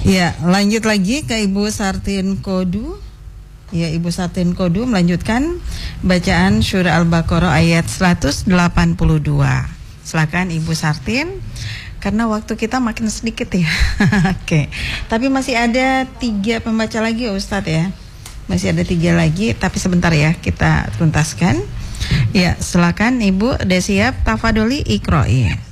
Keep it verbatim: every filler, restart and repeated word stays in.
Ya, lanjut lagi ke Ibu Sartin Kodu. Ya, Ibu Sartin Kodu melanjutkan bacaan surah Al-Baqarah ayat seratus delapan puluh dua. Silakan Ibu Sartin, karena waktu kita makin sedikit ya. Oke, tapi masih ada tiga pembaca lagi ya Ustadz ya. Masih ada tiga lagi, tapi sebentar ya kita tuntaskan. Ya, silakan Ibu, udah siap? Tafadholi Iqra'i.